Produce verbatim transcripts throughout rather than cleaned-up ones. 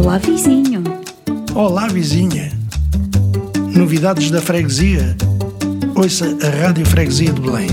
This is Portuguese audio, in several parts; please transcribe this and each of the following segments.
Olá, vizinho. Olá, vizinha. Novidades da freguesia? Ouça a Rádio Freguesia de Belém.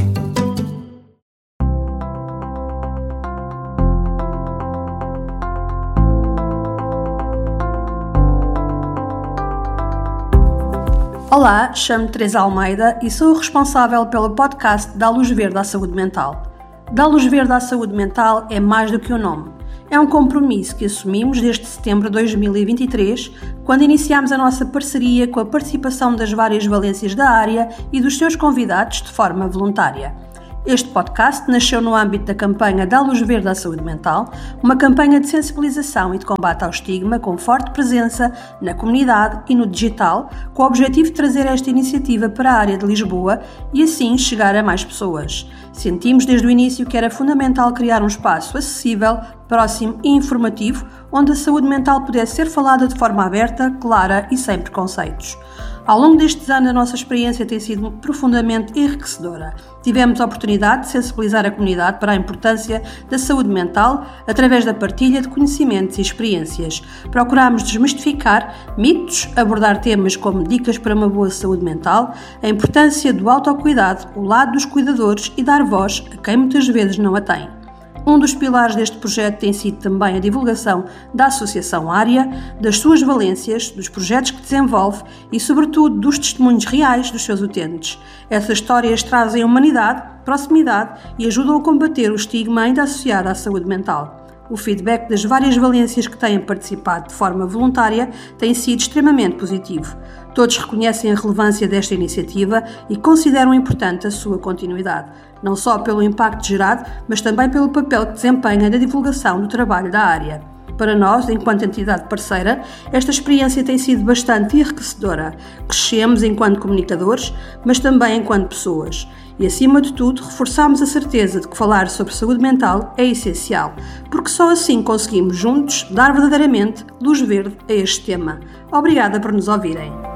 Olá, chamo-me Teresa Almeida e sou responsável pelo podcast Dá Luz Verde à Saúde Mental. Dá Luz Verde à Saúde Mental é mais do que um nome. É um compromisso que assumimos desde setembro de dois mil e vinte e três, quando iniciámos a nossa parceria com a participação das várias valências da área e dos seus convidados de forma voluntária. Este podcast nasceu no âmbito da campanha Dá Luz Verde à Saúde Mental, uma campanha de sensibilização e de combate ao estigma com forte presença na comunidade e no digital, com o objetivo de trazer esta iniciativa para a área de Lisboa e assim chegar a mais pessoas. Sentimos desde o início que era fundamental criar um espaço acessível, próximo e informativo, onde a saúde mental pudesse ser falada de forma aberta, clara e sem preconceitos. Ao longo destes anos, a nossa experiência tem sido profundamente enriquecedora. Tivemos a oportunidade de sensibilizar a comunidade para a importância da saúde mental através da partilha de conhecimentos e experiências. Procurámos desmistificar mitos, abordar temas como dicas para uma boa saúde mental, a importância do autocuidado, o lado dos cuidadores e dar voz a quem muitas vezes não a tem. Um dos pilares deste projeto tem sido também a divulgação da Associação Área, das suas valências, dos projetos que desenvolve e, sobretudo, dos testemunhos reais dos seus utentes. Essas histórias trazem humanidade, proximidade e ajudam a combater o estigma ainda associado à saúde mental. O feedback das várias valências que têm participado de forma voluntária tem sido extremamente positivo. Todos reconhecem a relevância desta iniciativa e consideram importante a sua continuidade, não só pelo impacto gerado, mas também pelo papel que desempenha na divulgação do trabalho da área. Para nós, enquanto entidade parceira, esta experiência tem sido bastante enriquecedora. Crescemos enquanto comunicadores, mas também enquanto pessoas. E, acima de tudo, reforçamos a certeza de que falar sobre saúde mental é essencial, porque só assim conseguimos juntos dar verdadeiramente luz verde a este tema. Obrigada por nos ouvirem.